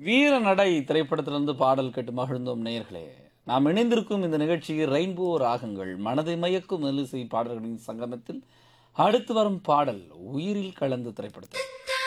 வீர நடை திரைப்படத்திலிருந்து பாடல் கேட்டு மகிழ்ந்தோம் நேயர்களே. நாம் இணைந்திருக்கும் இந்த நிகழ்ச்சி ரெயின்போ ராகங்கள் மனதை மயக்கும் மெல்லிசை பாடல்களின் சங்கமத்தில் அடுத்து வரும் பாடல் உயிரில் கலந்து திரைப்படத்தில்